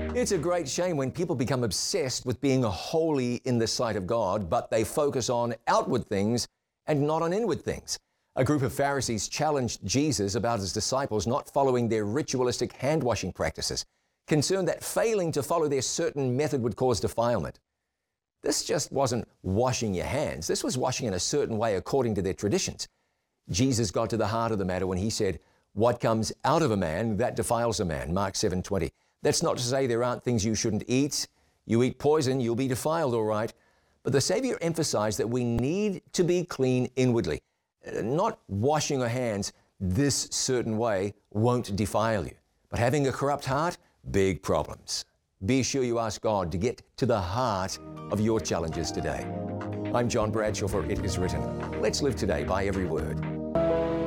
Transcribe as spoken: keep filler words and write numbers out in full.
It's a great shame when people become obsessed with being holy in the sight of God, but they focus on outward things and not on inward things. A group of Pharisees challenged Jesus about his disciples not following their ritualistic hand-washing practices, concerned that failing to follow their certain method would cause defilement. This just wasn't washing your hands. This was washing in a certain way according to their traditions. Jesus got to the heart of the matter when he said, "What comes out of a man, that defiles a man," Mark seven twenty. That's not to say there aren't things you shouldn't eat. You eat poison, you'll be defiled, all right. But the Savior emphasized that we need to be clean inwardly. Not washing your hands this certain way won't defile you. But having a corrupt heart, big problems. Be sure you ask God to get to the heart of your challenges today. I'm John Bradshaw for It Is Written. Let's live today by every word.